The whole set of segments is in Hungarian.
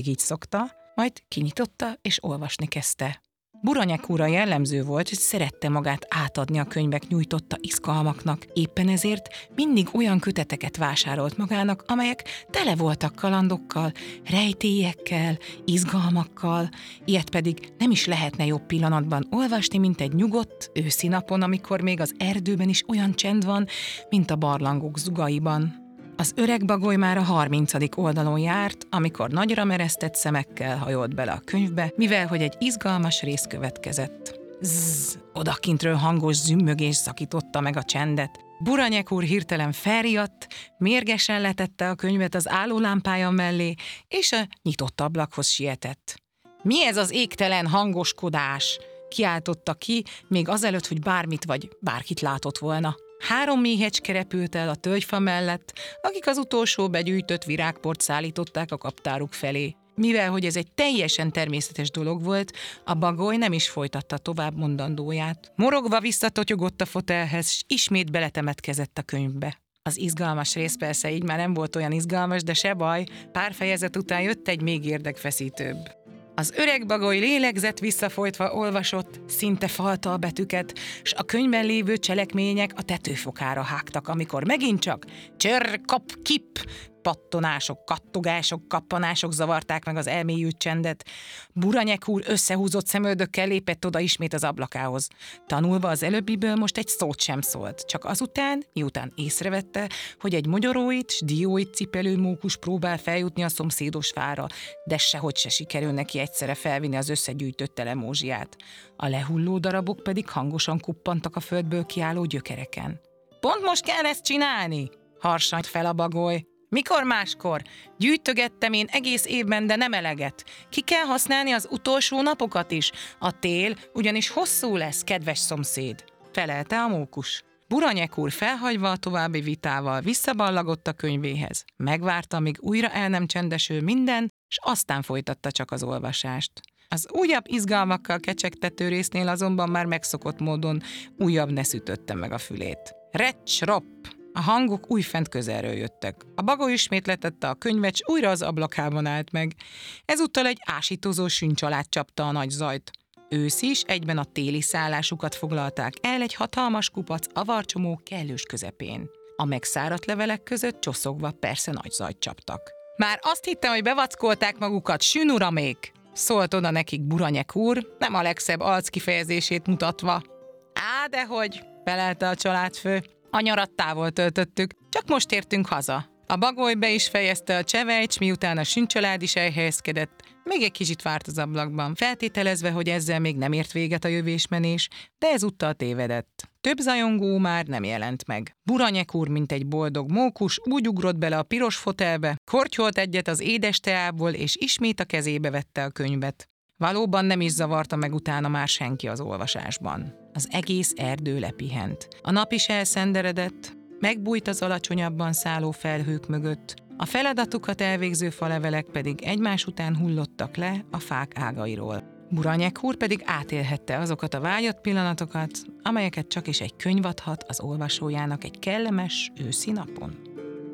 így szokta, majd kinyitotta és olvasni kezdte. Buranyek úrra jellemző volt, hogy szerette magát átadni a könyvek nyújtotta izgalmaknak, éppen ezért mindig olyan köteteket vásárolt magának, amelyek tele voltak kalandokkal, rejtélyekkel, izgalmakkal, ilyet pedig nem is lehetne jobb pillanatban olvasni, mint egy nyugodt őszi napon, amikor még az erdőben is olyan csend van, mint a barlangok zugaiban. Az öreg bagoly már a 30. oldalon járt, amikor nagyra meresztett szemekkel hajolt bele a könyvbe, mivel hogy egy izgalmas rész következett. Zzz, odakintről hangos zümmögés szakította meg a csendet. Buranyek úr hirtelen felriadt, mérgesen letette a könyvet az állólámpája mellé, és a nyitott ablakhoz sietett. Mi ez az égtelen hangoskodás? Kiáltotta ki, még azelőtt, hogy bármit vagy bárkit látott volna. 3 méhecske repült el a tölgyfa mellett, akik az utolsó begyűjtött virágport szállították a kaptáruk felé. Mivel hogy ez egy teljesen természetes dolog volt, a bagoly nem is folytatta tovább mondandóját. Morogva visszatotyogott a fotelhez, s ismét beletemetkezett a könyvbe. Az izgalmas rész persze így már nem volt olyan izgalmas, de se baj, pár fejezet után jött egy még érdekfeszítőbb. Az öreg bagoly lélegzett visszafolytva olvasott, szinte falta a betűket, s a könyvben lévő cselekmények a tetőfokára hágtak, amikor megint csak csörr, kap, kip, pattonások, kattogások, kappanások zavarták meg az elmélyült csendet. Buranyek úr összehúzott szemöldökkel lépett oda ismét az ablakához. Tanulva az előbbiből most egy szót sem szólt, csak azután, miután észrevette, hogy egy mogyoróit s dióit cipelő mókus próbál feljutni a szomszédos fára, de sehogy se sikerül neki egyszerre felvinni az összegyűjtött telemózsiát. A lehulló darabok pedig hangosan kuppantak a földből kiálló gyökereken. Pont most kell ezt csinálni? Harsant fel a bagoly. Mikor máskor? Gyűjtögettem én egész évben, de nem eleget. Ki kell használni az utolsó napokat is. A tél ugyanis hosszú lesz, kedves szomszéd, felelte a mókus. Buranyek úr felhagyva a további vitával visszaballagott a könyvéhez. Megvárta, míg újra el nem csendesül minden, s aztán folytatta csak az olvasást. Az újabb izgalmakkal kecsegtető résznél azonban már megszokott módon újabb ne ütötte meg a fülét. Recs, ropp! A hangok újfent közelről jöttek. A bagoly ismét letette a könyvet, s újra az ablakában állt meg. Ezúttal egy ásítozó sünncsalád csapta a nagy zajt. Ősz is, egyben a téli szállásukat foglalták el egy hatalmas kupac avarcsomó kellős közepén. A megszáradt levelek között csoszogva persze nagy zajt csaptak. Már azt hittem, hogy bevackolták magukat, sünuramék! Szólt oda nekik Buranyek úr, nem a legszebb arckifejezését mutatva. Á, dehogy, felelte a családfő. A nyarat távol töltöttük, csak most értünk haza. A bagoly be is fejezte a csevejt, miután a sünncsalád is elhelyezkedett. Még egy kicsit várt az ablakban, feltételezve, hogy ezzel még nem ért véget a jövésmenés, de ezúttal tévedett. Több zajongó már nem jelent meg. Buranyek úr, mint egy boldog mókus, úgy ugrott bele a piros fotelbe, kortyolt egyet az édes teából, és ismét a kezébe vette a könyvet. Valóban nem is zavarta meg utána már senki az olvasásban. Az egész erdő lepihent. A nap is elszenderedett, megbújt az alacsonyabban szálló felhők mögött, a feladatukat elvégző falevelek pedig egymás után hullottak le a fák ágairól. Buranyek úr pedig átélhette azokat a vágyott pillanatokat, amelyeket csak is egy könyv adhat az olvasójának egy kellemes őszi napon.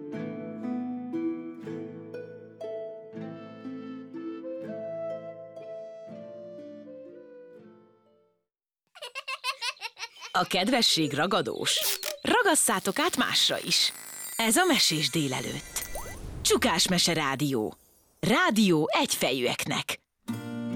A kedvesség ragadós. Ragasszátok át másra is. Ez a Mesés délelőtt. Csukás Mese Rádió. Rádió egyfejűeknek.